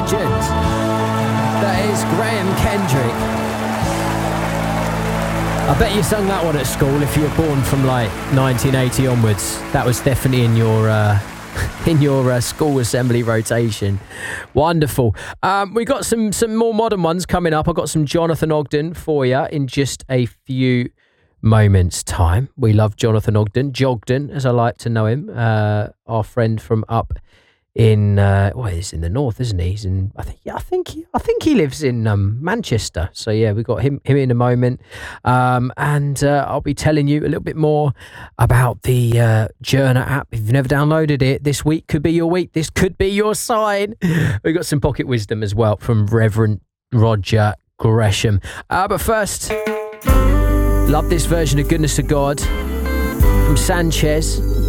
legend. That is Graham Kendrick. I bet you sung that one at school if you were born from like 1980 onwards. That was definitely in your school assembly rotation. Wonderful. We got some more modern ones coming up. I've got some Jonathan Ogden for you in just a few moments' time. We love Jonathan Ogden, Jogden, as I like to know him. Our friend from up in he's in the north, isn't he? He's in I think he lives in Manchester. So yeah, we got him in a moment, and I'll be telling you a little bit more about the Journer app. If you've never downloaded it, this week could be your week. This could be your sign. We got some pocket wisdom as well from Reverend Roger Gresham. But first, love this version of Goodness of God from Sanchez.